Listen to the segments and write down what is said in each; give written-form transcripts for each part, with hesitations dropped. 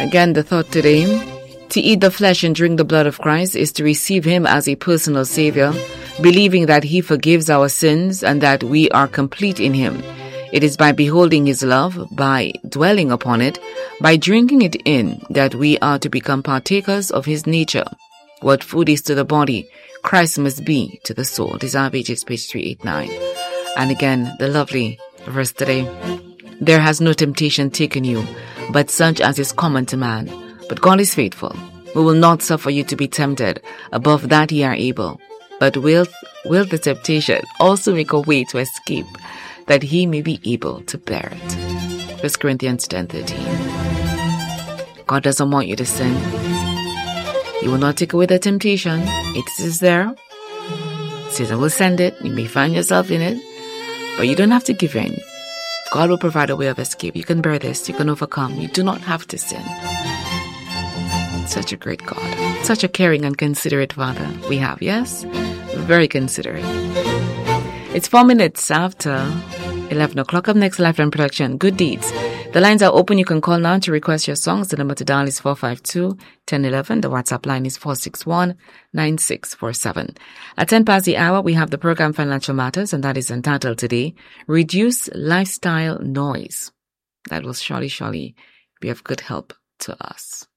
Again, the thought today: to eat the flesh and drink the blood of Christ is to receive Him as a personal Savior, believing that He forgives our sins and that we are complete in Him. It is by beholding His love, by dwelling upon it, by drinking it in, that we are to become partakers of His nature. What food is to the body, Christ must be to the soul. Desire Pages, page 389. And again, the lovely verse today: there has no temptation taken you, but such as is common to man. But God is faithful, who will not suffer you to be tempted above that ye are able, but will the temptation also make a way to escape, that he may be able to bear it. 1 Corinthians 10:13. God doesn't want you to sin. He will not take away the temptation. It is there. Satan will send it. You may find yourself in it, but you don't have to give in. God will provide a way of escape. You can bear this. You can overcome. You do not have to sin. Such a great God. Such a caring and considerate Father we have, yes? Very considerate. It's 4 minutes after 11 o'clock. Up next, Lifeline Production, Good Deeds. The lines are open. You can call now to request your songs. The number to dial is 452-1011. The WhatsApp line is 461-9647. At 10 past the hour, we have the program Financial Matters, and that is entitled today, Reduce Lifestyle Noise. That will surely be of good help to us.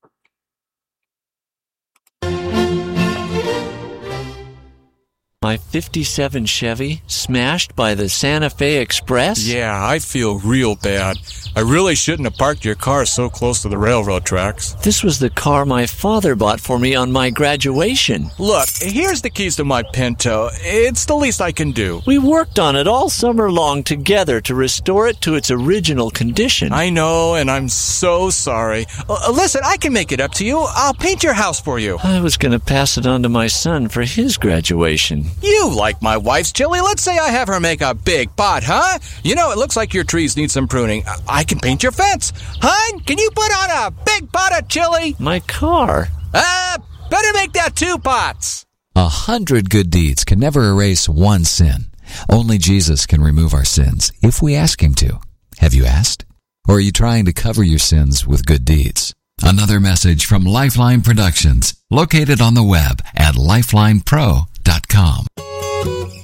My 57 Chevy smashed by the Santa Fe Express? Yeah, I feel real bad. I really shouldn't have parked your car so close to the railroad tracks. This was the car my father bought for me on my graduation. Look, here's the keys to my Pinto. It's the least I can do. We worked on it all summer long together to restore it to its original condition. I know, and I'm so sorry. Listen, I can make it up to you. I'll paint your house for you. I was going to pass it on to my son for his graduation. You like my wife's chili? Let's say I have her make a big pot, huh? You know, it looks like your trees need some pruning. I can paint your fence. Hun, can you put on a big pot of chili? My car. Better make that 2 pots. 100 good deeds can never erase one sin. Only Jesus can remove our sins if we ask Him to. Have you asked? Or are you trying to cover your sins with good deeds? Another message from Lifeline Productions, located on the web at lifelinepro.com.